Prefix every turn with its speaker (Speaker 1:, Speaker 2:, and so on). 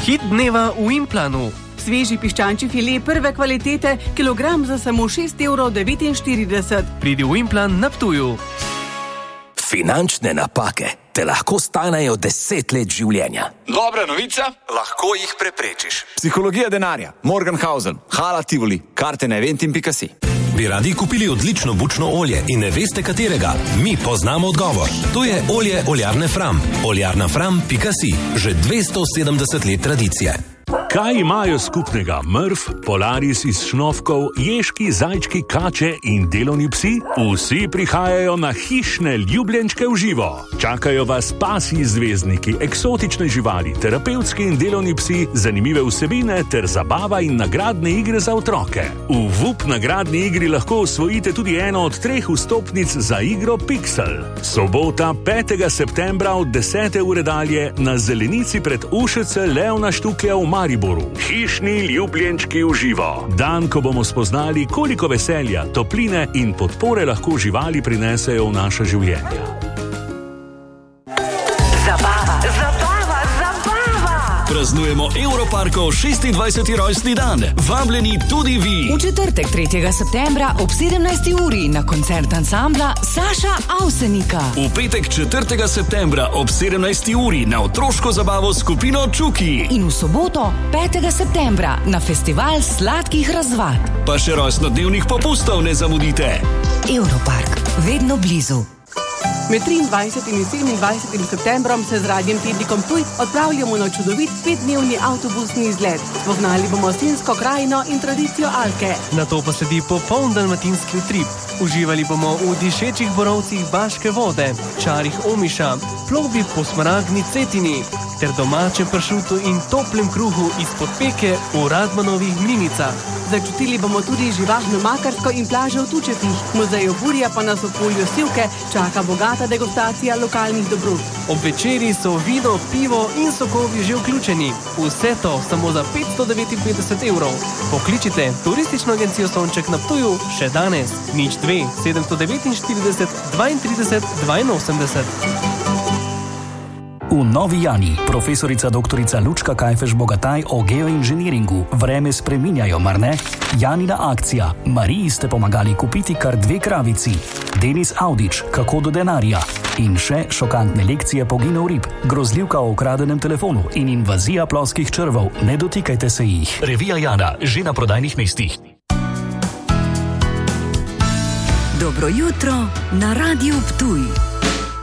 Speaker 1: Hit dneva v Implanu.
Speaker 2: Sveži piščančji file prve kvalitete, kilogram za samo 6,49 €.
Speaker 1: Pridi v Implan na Ptuju.
Speaker 3: Finančne napake te lahko stanejo 10 let življenja.
Speaker 4: Dobra novica, lahko jih preprečiš.
Speaker 5: Psihologija denarja, Morgenhausen, Hala Tivoli, karte na eventim.si.
Speaker 6: Bi radi kupili odlično bučno olje in ne veste katerega? Mi poznamo odgovor. To je olje oljarne Fram. oljarnafram.si. Že 270 let tradicije.
Speaker 7: Kaj imajo skupnega mrf, Polaris iz Šnovkov, ježki, zajčki, kače in delovni psi? Vsi prihajajo na hišne ljubljenčke v živo. Čakajo vas pasji zvezdniki, eksotične živali, terapevtski in delovni psi, zanimive vsebine ter zabava in nagradne igre za otroke. V VUP nagradni igri lahko osvojite tudi eno od 3 vstopnic za igro Pixel. Sobota 5. septembra od 10. ure dalje na zelenici pred UŠC Leona Štuklja v Mariboru. Hišni ljubljenčki v živo. Dan, ko bomo spoznali, koliko veselja, topline in podpore lahko živali prinesejo v naša življenja.
Speaker 8: Zabava, zabava, zabava!
Speaker 9: Praznujemo Europarkov 26. rojstni dan. Vabljeni tudi vi.
Speaker 8: V četrtek 3. septembra ob 17. uri na koncert ansambla Saša Avsenika.
Speaker 9: V petek 4. septembra ob 17. uri na otroško zabavo skupino Čuki.
Speaker 8: In v soboto 5. septembra na festival sladkih razvad.
Speaker 9: Pa še rojstnodnevnih popustov ne zamudite.
Speaker 8: Europark, vedno blizu.
Speaker 2: Med 23. in 27. septembrom se z Radiem Tednikom Ptuj odpravljamo na čudovit 5-dnevni avtobusni izlet. Spoznali bomo Sinjsko krajino in tradicijo Alke.
Speaker 1: Nato pa sledi popoln dalmatinski utrip. Uživali bomo v dišečih borovcih Baške vode, čarih Omiša, plovbi po smaragdni Cetini ter domačem pršutu in toplem kruhu izpod peke v Radmanovih Mlinicah.
Speaker 2: Začutili bomo tudi živahno Makarsko in plažo v Tučetih. Muzej Burja pa nas v polju Sivke čaka bogata degustacija lokalnih dobrot.
Speaker 1: Ob večeri so vino, pivo in sokovi že vključeni. Vse to samo za 559 €. Pokličite turistično agencijo Sonček na Ptuju še danes. 02 749 32 82.
Speaker 10: V Novi Jani profesorica doktorica Lučka Kajfež-Bogataj o geoinženiringu. Vreme spreminjajo, mar ne? Janina akcija. Mariji ste pomagali kupiti kar 2 kravici. Denis Audič, kako do denarja. In še šokantne lekcije poginov rib, grozljivka o ukradenem telefonu in invazija ploskih črvov. Ne dotikajte se jih.
Speaker 6: Revija Jana, že na prodajnih mestih.
Speaker 11: Dobro jutro na Radiu Ptuj.